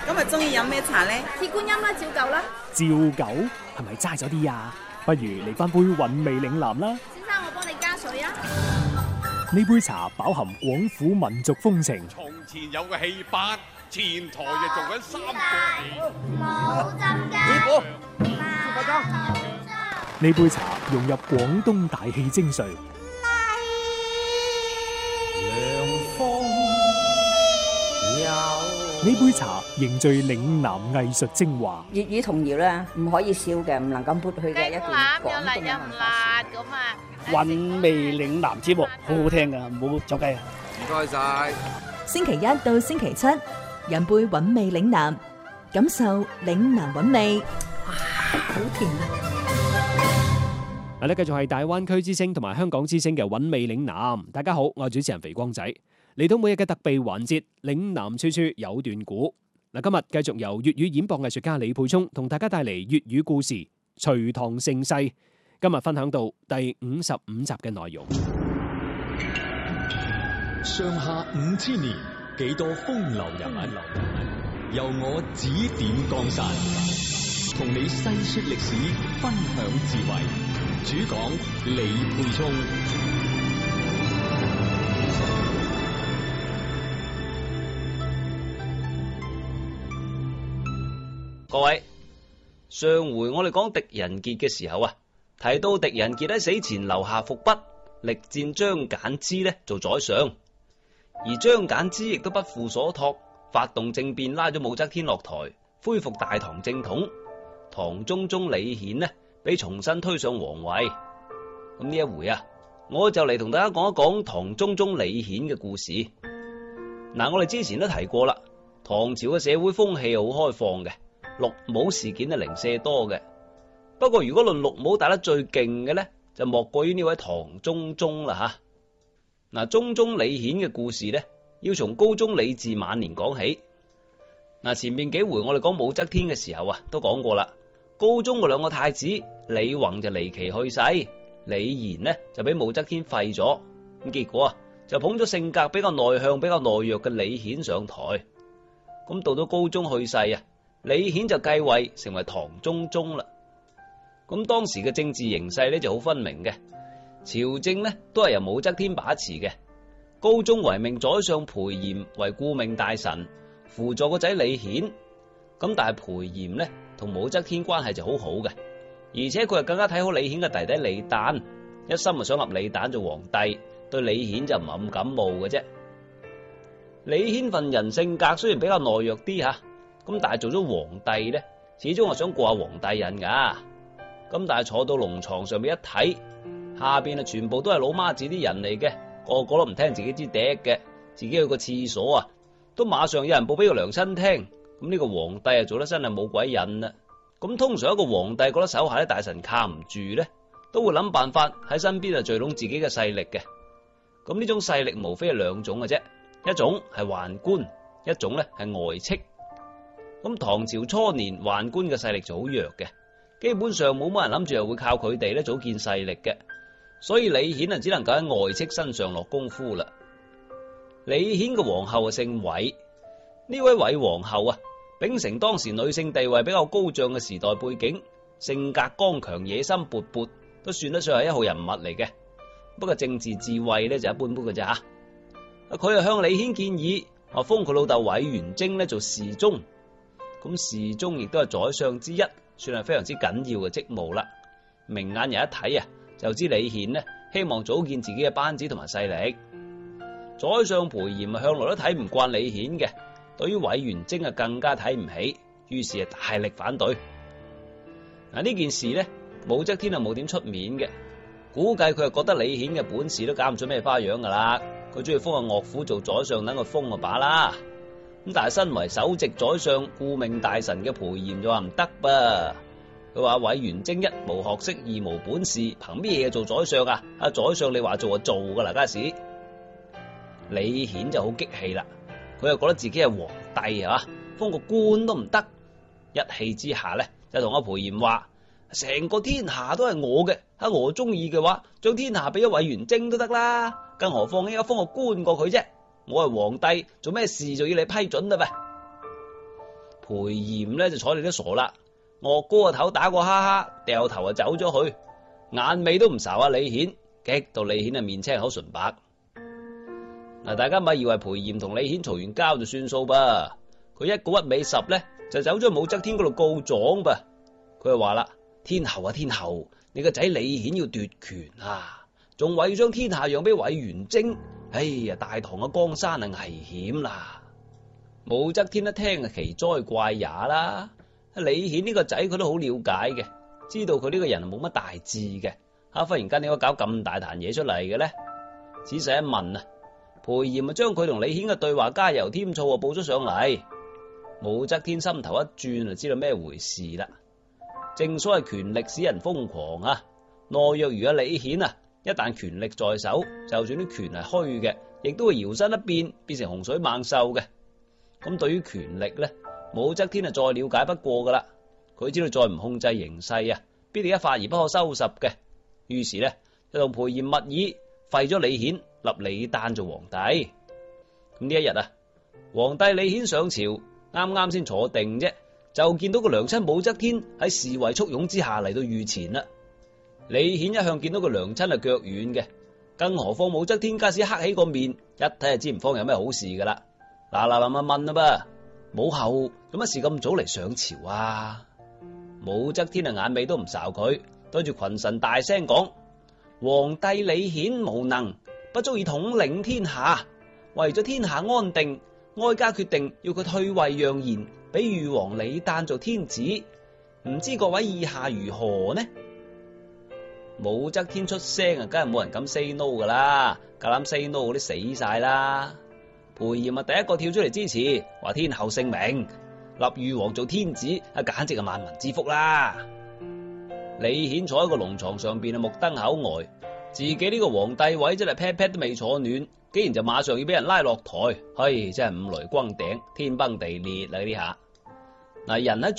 今日中意飲咩茶呢？ 鐵觀音啦，照舊啦。 照舊係咪齋咗啲啊？不如嚟翻杯韻味嶺南啦。 先生，我幫你加水啊。 呢杯茶飽含廣府民族風情。 從前有個戲班，前台就做緊三個戲。 冇浸㗎。 呢杯茶融入廣東大戲精髓。呢杯茶凝聚嶺南藝術精華。 粵語童謠咧，唔可以笑嘅，唔能夠抹去嘅一段廣東嘅文化。 韻味嶺南節目好好聽噶，唔好走雞啊！ 唔該晒。 星期一到星期七，飲杯韻味嶺南，感受嶺南韻味。哇，好甜啊！ 嗱，繼續係大灣區之聲同埋香港之聲嘅韻味嶺南。大家好，我係主持人肥光仔。嚟到每日嘅特備環節，嶺南處處有段古。嗱，今日繼續由粵語演播藝術家李沛聰同大家帶嚟粵語故事《隋唐盛世》。今日分享到第55集嘅內容。 上下5000年，幾多風流人物，由我指點江山，同你細說歷史，分享智慧。主講李沛聰。 各位，上回我哋講狄仁傑嘅時候啊，提到狄仁傑喺死前留下伏筆，力戰張柬之呢做宰相，而張柬之亦都不負所託，發動政變拉咗武則天落台，恢復大唐正統。唐中宗李顯呢被重新推上皇位。咁呢一回啊，我就嚟同大家講一講唐中宗李顯嘅故事。嗱，我哋之前都提過啦，唐朝嘅社會風氣好開放嘅。綠帽事件係零舍多嘅，不過如果論綠帽打得最勁嘅呢，就莫過於呢位唐中宗啦吓。嗱，中宗李顯嘅故事呢，要從高宗李治晚年講起。嗱，前面幾回我哋講武則天嘅時候啊，都講過啦。高宗嘅兩個太子李弘就離奇去世，李賢呢就俾武則天廢咗，咁結果啊就捧咗性格比較內向、比較懦弱嘅李顯上台。咁到咗高宗去世啊，李顯就繼位成為唐中宗啦。咁當時嘅政治形勢咧就好分明嘅，朝政呢都係由武則天把持嘅。高宗委命宰相裴炎為顧命大臣，輔助個仔李顯。咁但係裴炎呢同武則天關係就好好嘅，而且佢係更加睇好李顯嘅弟弟李旦，一心就想立李旦做皇帝，對李顯就唔係咁感冒嘅啫。李顯份人性格雖然比較懦弱啲吓，咁但係做咗皇帝咧，始終係想過下皇帝癮噶。咁但係坐到龍床上面一睇，下邊啊全部都係老媽子啲人嚟嘅，個個都唔聽自己支笛嘅，自己去個廁所啊，都馬上有人報俾個娘親聽。咁呢個皇帝啊做得真係冇鬼癮啦。咁通常一個皇帝覺得手下啲大臣靠唔住咧，都會諗辦法喺身邊啊聚攏自己嘅勢力嘅。咁呢種勢力無非係兩種嘅啫，一種係宦官，一種咧係外戚。咁唐朝初年宦官嘅勢力就好弱嘅，基本上冇乜人諗住又會靠佢哋咧組建勢力嘅，所以李顯啊只能夠喺外戚身上落功夫啦。李顯嘅皇后啊姓韋，呢位韋皇后啊秉承當時女性地位比較高漲嘅時代背景，性格剛強、野心勃勃，都算得上係一號人物嚟嘅。不過政治智慧咧就一般般嘅啫吓。佢啊向李顯建議話封佢老豆韋元征咧做侍中。咁侍中亦都係宰相之一，算係非常之緊要嘅職務啦。明眼人一睇啊，就知李顯呢希望組建自己嘅班子同埋勢力。宰相裴炎啊向來都睇唔慣李顯嘅，對於韋元征啊更加睇唔起，於是啊大力反對。嗱，呢件事呢，武則天啊冇點出面嘅，估計佢係覺得李顯嘅本事都搞唔出咩花樣噶啦，佢中意封個岳父做宰相，等佢封個把啦。咁但係身為首席宰相、顧命大臣嘅裴炎就話唔得噃，佢話韋元征一無學識、二無本事，憑咩嘢做宰相啊？啊宰相你話做就做噶啦，家時李顯就好激氣啦，佢又覺得自己係皇帝係嘛，封個官都唔得，一氣之下咧就同阿裴炎話：成個天下都係我嘅，啊我中意嘅話，將天下俾咗韋元征都得啦，更何況應該封個官過佢啫。我係皇帝，做咩事就要你批准啦？ 裴炎呢就睬你都傻啦，岳高個頭打個哈哈，掉頭就走咗去，眼尾都唔睄下李顯，激到李顯啊面青口唇白。嗱，大家咪以為裴炎同李顯嘈完交就算數噃，佢一個屈尾十呢就走咗武則天嗰度告狀噃。佢就話啦：天后啊天后，你個仔李顯要奪權啊，仲話要將天下讓俾委員征，哎呀，大唐嘅江山啊危險啦！武則天一聽啊奇哉怪也啦，李顯呢個仔佢都好了解嘅，知道佢呢個人冇乜大志嘅，忽然間點解搞咁大壇嘢出嚟嘅呢？仔細一問啊，裴炎啊將佢同李顯嘅對話加油添醋啊報咗上嚟。武則天心頭一轉就知道咩回事啦。正所謂權力使人瘋狂啊，懦弱如阿李顯啊，一旦權力在手，就算啲權係虛嘅，亦都會搖身一變成洪水猛獸嘅。咁對於權力呢，武則天啊再了解不過噶啦。佢知道再唔控制形勢啊，必定一發而不可收拾嘅。於是呢，就同裴炎密議廢咗李顯，立李旦做皇帝。咁呢一日啊，皇帝李顯上朝，啱啱先坐定啫，就見到個娘親武則天喺侍衛簇擁之下嚟到御前啦。李顯一向見到個娘親係腳軟嘅，更何況武則天家時黑起個面，一睇就知唔方有咩好事噶啦。嗱嗱臨問啦噃，母后有乜事咁早嚟上朝啊？武則天啊眼尾都唔睄佢，對住群臣大聲講：皇帝李顯無能，不足以統領天下，為咗天下安定，哀家決定要佢退位讓賢，俾御王李旦做天子。唔知各位意下如何呢？武則天出聲啊，梗係冇人敢 say no 噶啦，夠膽 say no 嗰啲死晒啦。裴炎啊第一個跳出嚟支持，話天后聖明，立御王做天子啊，簡直係萬民之福啦。李顯坐喺個龍床上邊啊，目瞪口呆，自己呢個皇帝位真係 pat pat 都未坐暖，竟然就馬上要俾人拉落台，唉，真係五雷轟頂，天崩地裂啦呢啲下。嗱，人喺